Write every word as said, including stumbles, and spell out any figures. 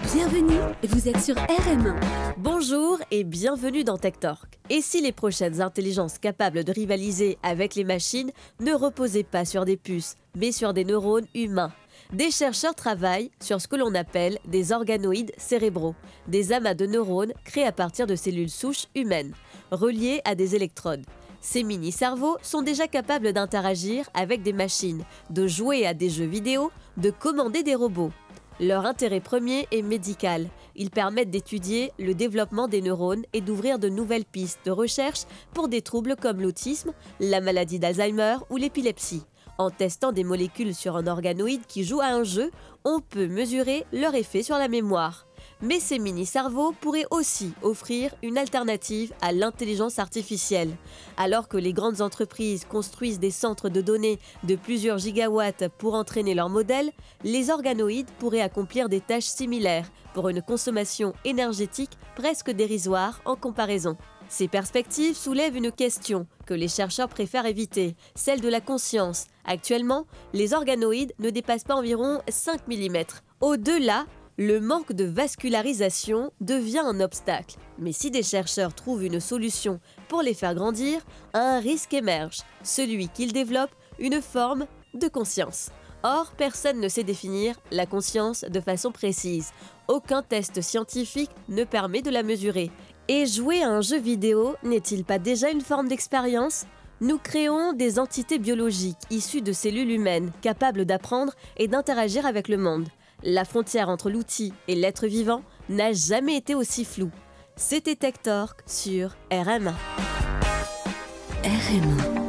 Bienvenue, vous êtes sur R M un. Bonjour et bienvenue dans Tech Talk. Et si les prochaines intelligences capables de rivaliser avec les machines ne reposaient pas sur des puces, mais sur des neurones humains? Des chercheurs travaillent sur ce que l'on appelle des organoïdes cérébraux, des amas de neurones créés à partir de cellules souches humaines, reliées à des électrodes. Ces mini-cerveaux sont déjà capables d'interagir avec des machines, de jouer à des jeux vidéo, de commander des robots. Leur intérêt premier est médical. Ils permettent d'étudier le développement des neurones et d'ouvrir de nouvelles pistes de recherche pour des troubles comme l'autisme, la maladie d'Alzheimer ou l'épilepsie. En testant des molécules sur un organoïde qui joue à un jeu, on peut mesurer leur effet sur la mémoire. Mais ces mini-cerveaux pourraient aussi offrir une alternative à l'intelligence artificielle. Alors que les grandes entreprises construisent des centres de données de plusieurs gigawatts pour entraîner leurs modèles, les organoïdes pourraient accomplir des tâches similaires pour une consommation énergétique presque dérisoire en comparaison. Ces perspectives soulèvent une question que les chercheurs préfèrent éviter, celle de la conscience. Actuellement, les organoïdes ne dépassent pas environ cinq millimètres. Au-delà, le manque de vascularisation devient un obstacle. Mais si des chercheurs trouvent une solution pour les faire grandir, un risque émerge, celui qu'ils développent une forme de conscience. Or, personne ne sait définir la conscience de façon précise. Aucun test scientifique ne permet de la mesurer. Et jouer à un jeu vidéo n'est-il pas déjà une forme d'expérience ? Nous créons des entités biologiques issues de cellules humaines, capables d'apprendre et d'interagir avec le monde. La frontière entre l'outil et l'être vivant n'a jamais été aussi floue. C'était Tech Talk sur R M un. R M un.